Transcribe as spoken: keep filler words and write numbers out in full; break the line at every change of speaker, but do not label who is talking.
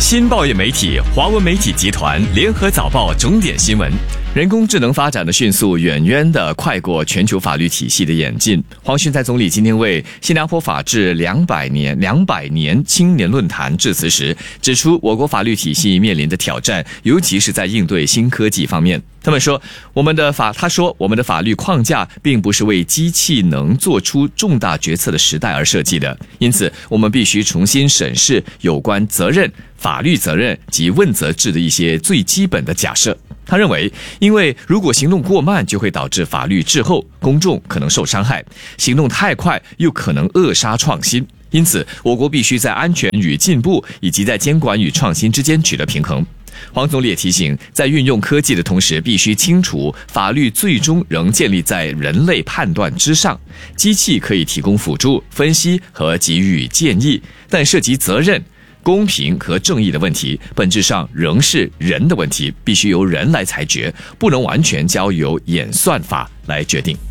新报业媒体华文媒体集团联合早报重点新闻。人工智能发展的迅速，远远的快过全球法律体系的演进。黄循财总理今天为新加坡法治两百年两百年青年论坛致辞时，指出我国法律体系面临的挑战，尤其是在应对新科技方面。他们说，我们的法，他说，我们的法律框架并不是为机器能做出重大决策的时代而设计的，因此，我们必须重新审视有关责任、法律责任及问责制的一些最基本的假设。他认为，因为如果行动过慢，就会导致法律滞后，公众可能受伤害；行动太快，又可能扼杀创新。因此，我国必须在安全与进步以及在监管与创新之间取得平衡。黄总理也提醒，在运用科技的同时，必须清楚法律最终仍建立在人类判断之上，机器可以提供辅助、分析和给予建议，但涉及责任、公平和正义的问题，本质上仍是人的问题，必须由人来裁决，不能完全交由演算法来决定。